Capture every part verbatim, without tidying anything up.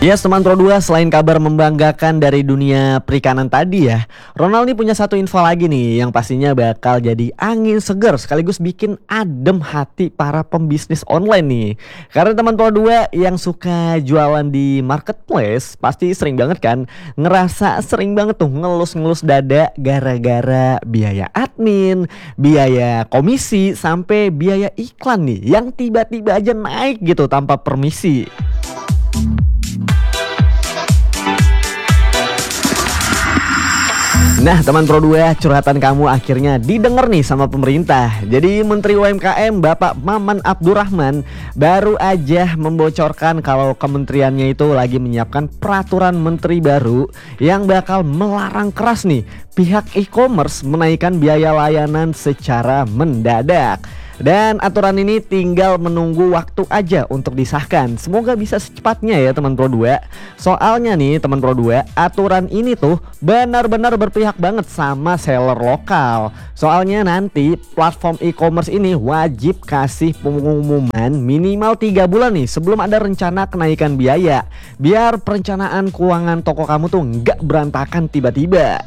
Yes, teman Pro dua, selain kabar membanggakan dari dunia perikanan tadi ya, Ronald nih punya satu info lagi nih yang pastinya bakal jadi angin segar sekaligus bikin adem hati para pembisnis online nih. Karena teman Pro dua yang suka jualan di marketplace pasti sering banget kan ngerasa sering banget tuh ngelus-ngelus dada gara-gara biaya admin, biaya komisi, sampai biaya iklan nih yang tiba-tiba aja naik gitu tanpa permisi. Nah teman Pro dua, curhatan kamu akhirnya didengar nih sama pemerintah. Jadi Menteri U M K M Bapak Maman Abdurrahman baru aja membocorkan kalau kementeriannya itu lagi menyiapkan peraturan menteri baru yang bakal melarang keras nih pihak e-commerce menaikkan biaya layanan secara mendadak. Dan aturan ini tinggal menunggu waktu aja untuk disahkan. Semoga bisa secepatnya ya teman Pro dua. Soalnya nih teman Pro dua, aturan ini tuh benar-benar berpihak banget sama seller lokal. Soalnya nanti platform e-commerce ini wajib kasih pengumuman minimal tiga bulan nih sebelum ada rencana kenaikan biaya, biar perencanaan keuangan toko kamu tuh nggak berantakan tiba-tiba.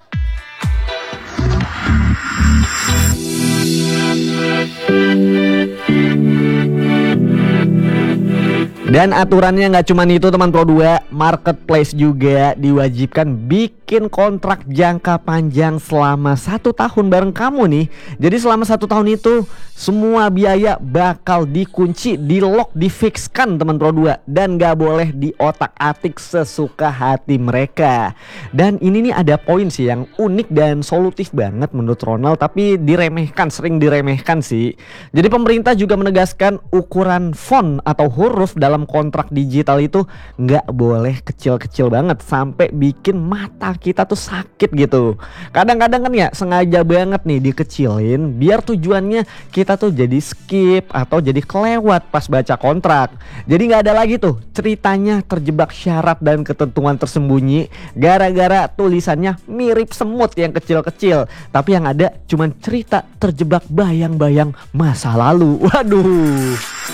Dan aturannya nggak cuma itu teman Pro dua, marketplace juga diwajibkan bikin kontrak jangka panjang selama satu tahun bareng kamu nih. Jadi selama satu tahun itu semua biaya bakal dikunci, di lock, difixkan teman Pro dua, dan nggak boleh diotak-atik sesuka hati mereka. Dan ini nih ada poin sih yang unik dan solutif banget menurut Ronald, tapi diremehkan, sering diremehkan sih. Jadi pemerintah juga menegaskan ukuran font atau huruf dalam kontrak digital itu nggak boleh kecil-kecil banget sampai bikin mata kita tuh sakit gitu. Kadang-kadang kan ya sengaja banget nih dikecilin biar tujuannya kita tuh jadi skip atau jadi kelewat pas baca kontrak. Jadi nggak ada lagi tuh ceritanya terjebak syarat dan ketentuan tersembunyi gara-gara tulisannya mirip semut yang kecil-kecil, tapi yang ada cuman cerita terjebak bayang-bayang masa lalu. Waduh.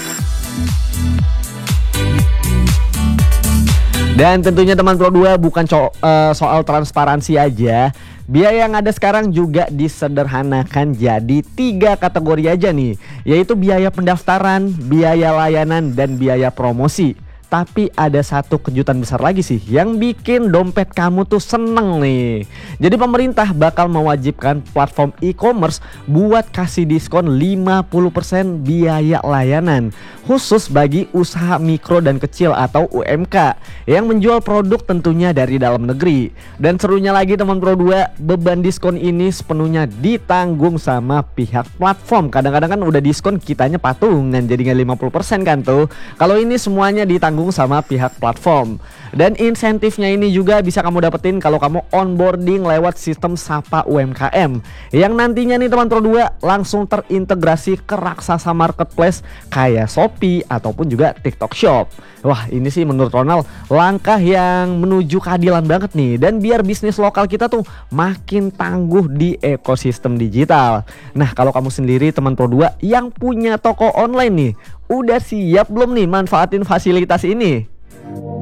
Dan tentunya teman Pro dua bukan co- uh, soal transparansi aja. Biaya yang ada sekarang juga disederhanakan jadi tiga kategori aja nih, yaitu biaya pendaftaran, biaya layanan, dan biaya promosi. Tapi ada satu kejutan besar lagi sih yang bikin dompet kamu tuh seneng nih. Jadi pemerintah bakal mewajibkan platform e-commerce buat kasih diskon lima puluh persen biaya layanan khusus bagi usaha mikro dan kecil atau U M K yang menjual produk tentunya dari dalam negeri. Dan serunya lagi teman Pro dua, beban diskon ini sepenuhnya ditanggung sama pihak platform. Kadang-kadang kan udah diskon kitanya patungan jadi nggak lima puluh persen kan tuh. Kalau ini semuanya ditanggung sama pihak platform. Dan insentifnya ini juga bisa kamu dapetin kalau kamu onboarding lewat sistem Sapa U M K M yang nantinya nih teman Pro dua langsung terintegrasi ke raksasa marketplace kayak Shopee ataupun juga TikTok Shop. Wah, ini sih menurut Ronald langkah yang menuju keadilan banget nih, dan biar bisnis lokal kita tuh makin tangguh di ekosistem digital. Nah, kalau kamu sendiri teman Pro dua yang punya toko online nih, udah siap belum nih manfaatin fasilitas ini?